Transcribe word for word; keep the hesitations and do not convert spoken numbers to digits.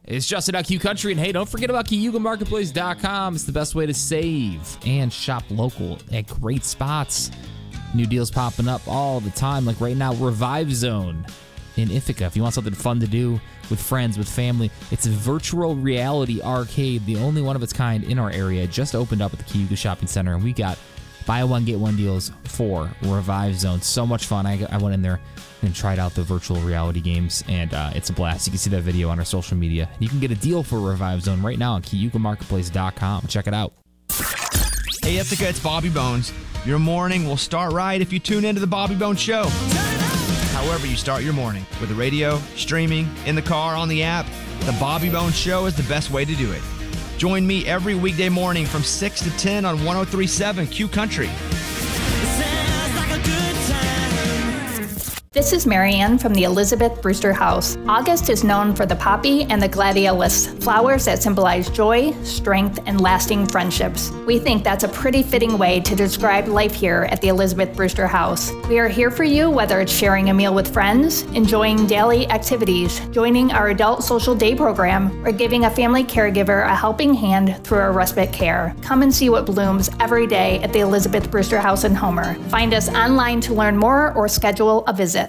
It's Justin at Q Country, and hey, don't forget about Cayuga Marketplace dot com. It's the best way to save and shop local at great spots. New deals popping up all the time, like right now, Revive Zone in Ithaca. If you want something fun to do with friends, with family, it's a virtual reality arcade, the only one of its kind in our area. It just opened up at the Cayuga Shopping Center, and we got buy one, get one deals for Revive Zone. So much fun. I, I went in there and tried out the virtual reality games, and uh, it's a blast. You can see that video on our social media. You can get a deal for Revive Zone right now on Cayuga Marketplace dot com. Check it out. Hey, Ithaca, it's Bobby Bones. Your morning will start right if you tune into the Bobby Bones Show. However you start your morning, with the radio, streaming, in the car, on the app, the Bobby Bones Show is the best way to do it. Join me every weekday morning from six to ten on one oh three point seven Q Country. This is Marianne from the Elizabeth Brewster House. August is known for the poppy and the gladiolus, flowers that symbolize joy, strength, and lasting friendships. We think that's a pretty fitting way to describe life here at the Elizabeth Brewster House. We are here for you, whether it's sharing a meal with friends, enjoying daily activities, joining our adult social day program, or giving a family caregiver a helping hand through our respite care. Come and see what blooms every day at the Elizabeth Brewster House in Homer. Find us online to learn more or schedule a visit.